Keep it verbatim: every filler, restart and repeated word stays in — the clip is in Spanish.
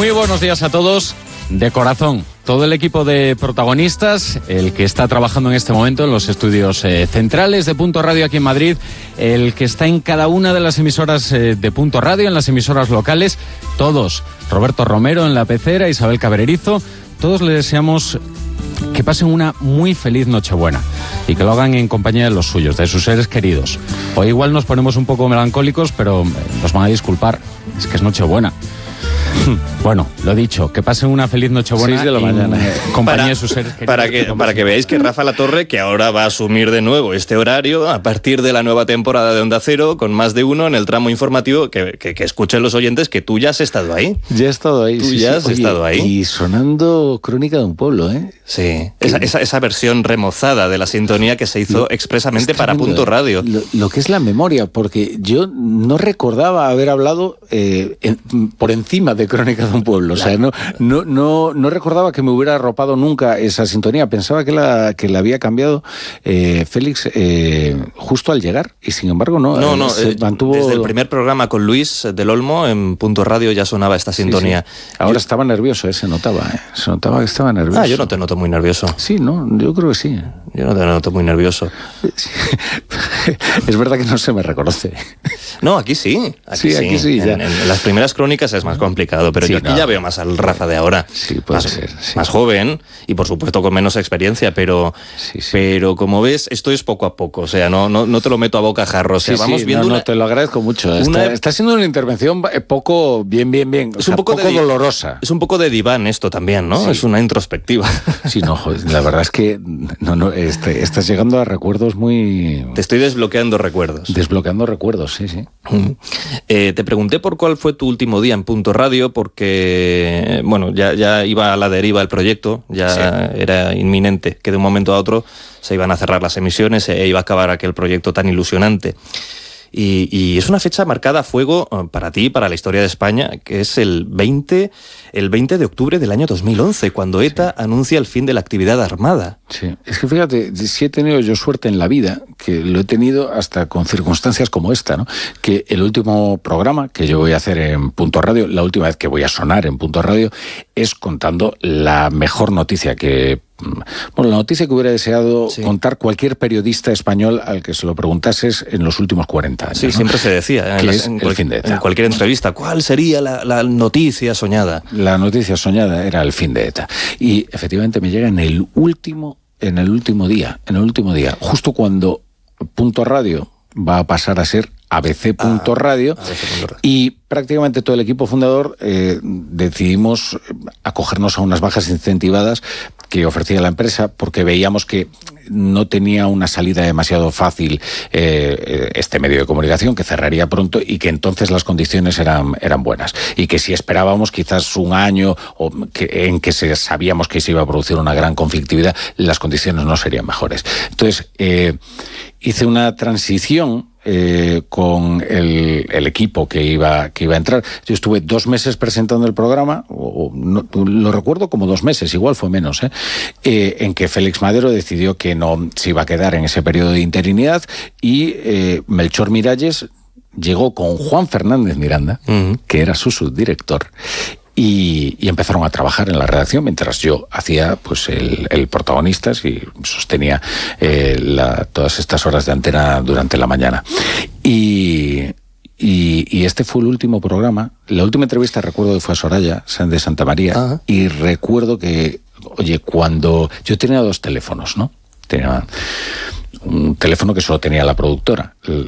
Muy buenos días a todos, de corazón. Todo el equipo de protagonistas, el que está trabajando en este momento en los estudios eh, centrales de Punto Radio aquí en Madrid, el que está en cada una de las emisoras eh, de Punto Radio, en las emisoras locales, todos. Roberto Romero en la pecera, Isabel Cabrerizo, todos les deseamos que pasen una muy feliz Nochebuena y que lo hagan en compañía de los suyos, de sus seres queridos. Hoy igual nos ponemos un poco melancólicos, pero nos van a disculpar, es que es Nochebuena. Bueno, lo dicho, que pasen una feliz Nochebuena de la mañana. en compañía para, de sus seres queridos. Para que, para que veáis que Rafa Latorre, que ahora va a asumir de nuevo este horario a partir de la nueva temporada de Onda Cero, con más de uno en el tramo informativo, que, que, que escuchen los oyentes que tú ya has estado ahí. Ya he estado ahí. Tú sí, ya sí. has Oye, estado ahí. Y sonando Crónica de un Pueblo, ¿eh? Sí, esa, esa, esa versión remozada de la sintonía que se hizo lo, expresamente para Punto Radio. Lo, lo que es la memoria, porque yo no recordaba haber hablado eh, en, por encima de Crónica de un Pueblo. O sea, no, no, no, no recordaba que me hubiera arropado nunca esa sintonía. Pensaba que la, que la había cambiado eh, Félix eh, justo al llegar, y sin embargo no. No, no, se eh, mantuvo... desde el primer programa con Luis del Olmo en Punto Radio ya sonaba esta sintonía. Sí, sí. Ahora yo... estaba nervioso, eh, se notaba, eh. se notaba que estaba nervioso. Ah, yo no te noto muy nervioso. Sí, no, yo creo que sí. Yo no te noto muy nervioso. Sí. Es verdad que no se me reconoce. No, aquí sí. Aquí sí, sí, aquí sí. En, en las primeras crónicas es más complicado, pero sí, yo aquí no. ya veo más al Rafa de ahora. Sí, puede más, ser. Sí. Más joven y, por supuesto, con menos experiencia, pero, sí, sí. pero como ves, esto es poco a poco. O sea, no, no, no te lo meto a bocajarro. O sea, sí, vamos sí, viendo no, una... no, te lo agradezco mucho. Está, una... está siendo una intervención poco, bien, bien, bien. Es o sea, un poco, poco de... dolorosa. Es un poco de diván esto también, ¿no? Sí. Es una introspectiva. Sí, no, joder, la verdad es que no, no, este, estás llegando a recuerdos muy... Te estoy desbloqueando recuerdos. Desbloqueando recuerdos, sí, sí. Mm. Eh, te pregunté por cuál fue tu último día en Punto Radio, porque, bueno, ya, ya iba a la deriva el proyecto, ya sí. Era inminente que de un momento a otro se iban a cerrar las emisiones e iba a acabar aquel proyecto tan ilusionante. Y, y es una fecha marcada a fuego para ti, para la historia de España, que es el veinte, el veinte de octubre del año dos mil once, cuando ETA sí. anuncia el fin de la actividad armada. Sí, es que fíjate, si he tenido yo suerte en la vida, que lo he tenido hasta con circunstancias como esta, ¿no? Que el último programa que yo voy a hacer en Punto Radio, la última vez que voy a sonar en Punto Radio, es contando la mejor noticia que... Bueno, la noticia que hubiera deseado sí. contar cualquier periodista español al que se lo preguntases en los últimos cuarenta años. Sí, ¿no? Siempre se decía, que en, es en, el cual, fin de ETA. En cualquier entrevista, ¿cuál sería la, la noticia soñada? La noticia soñada era el fin de ETA. Y efectivamente me llega en el último, en el último día, en el último día, justo cuando Punto Radio va a pasar a ser A B C Punto Radio, ah, A B C Punto Radio. Y prácticamente todo el equipo fundador eh, decidimos acogernos a unas bajas incentivadas que ofrecía la empresa, porque veíamos que no tenía una salida demasiado fácil eh, este medio de comunicación, que cerraría pronto y que entonces las condiciones eran, eran buenas. Y que si esperábamos quizás un año o que, en que se, sabíamos que se iba a producir una gran conflictividad, las condiciones no serían mejores. Entonces, eh, hice una transición Eh, con el, el equipo que iba, que iba a entrar. Yo estuve dos meses presentando el programa, o, o no, lo recuerdo como dos meses, igual fue menos, ¿eh? Eh, en que Félix Madero decidió que no se iba a quedar en ese periodo de interinidad y eh, Melchor Miralles llegó con Juan Fernández Miranda, uh-huh. que era su subdirector, Y, y empezaron a trabajar en la redacción mientras yo hacía pues el, el protagonistas y sostenía eh, la, todas estas horas de antena durante la mañana. Y, y, y este fue el último programa. La última entrevista recuerdo que fue a Soraya de Santa María. Uh-huh. Y recuerdo que, oye, cuando yo tenía dos teléfonos, ¿no? Tenía un teléfono que solo tenía la productora, el,